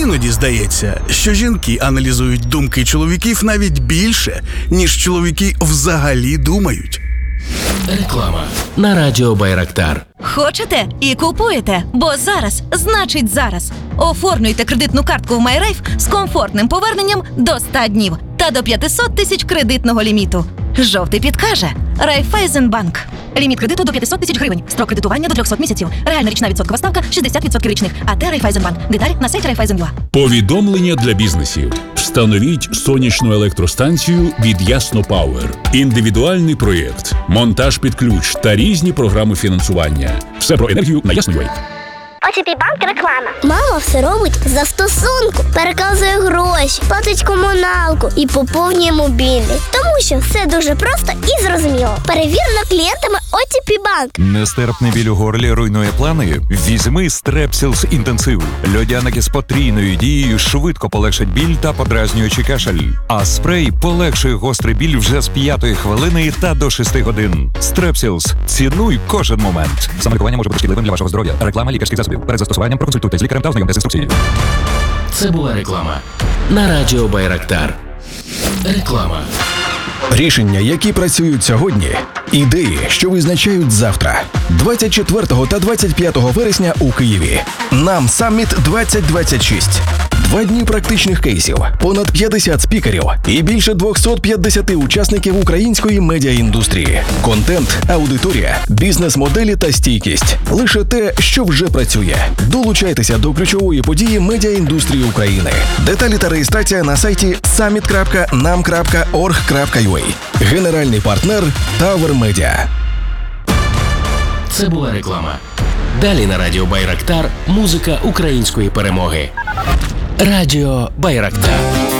Іноді здається, що жінки аналізують думки чоловіків навіть більше, ніж чоловіки взагалі думають. Реклама на радіо Байрактар. Хочете і купуєте, бо зараз значить зараз. Оформлюйте кредитну картку в MyRafe з комфортним поверненням до 100 днів та до 500 тисяч кредитного ліміту. Жовтий підкаже Райфайзенбанк. Ліміт кредиту до 500 тисяч гривень. Строк кредитування до 300 місяців. Реальна річна відсоткова ставка 60% річних. АТ Райфайзенбанк. Деталі на сайті Райфайзен.ua. Повідомлення для бізнесів. Встановіть сонячну електростанцію від Ясно Пауер. Індивідуальний проєкт, монтаж під ключ та різні програми фінансування. Все про енергію на Ясно.ua. ОТП банк реклама. Мама все робить за стосунку. Переказує гроші, платить комуналку і поповнює мобільний. Тому що все дуже просто і зрозуміло. Перевірено клієнтами ОТП банк. Нестерпний біль у горлі руйнує плани? Візьми Strepsils інтенсив. Льодяники з потрійною дією швидко полегшать біль та подразнюючий кашель. А спрей полегшує гострий біль вже з 5-ї хвилини та до 6 годин. Strepsils. Цінуй кожен момент. Самолікування може бути шкідливим для вашого здоров'я. Реклама лікарських засобів. Перед застосуванням проконсультуйтесь з лікарем та ознайомтесь з інструкцією. Це була реклама на радіо Байрактар. Реклама. Рішення, які працюють сьогодні. Ідеї, що визначають завтра. 24 та 25 вересня у Києві. Нам Саміт 2026. 2 дні практичних кейсів, понад 50 спікерів і більше 250 учасників української медіаіндустрії. Контент, аудиторія, бізнес-моделі та стійкість. Лише те, що вже працює. Долучайтеся до ключової події медіаіндустрії України. Деталі та реєстрація на сайті summit.nam.org.ua. Генеральний партнер Tower Media. Це була реклама. Далі на радіо Байрактар музика української перемоги. Радіо Байрактар.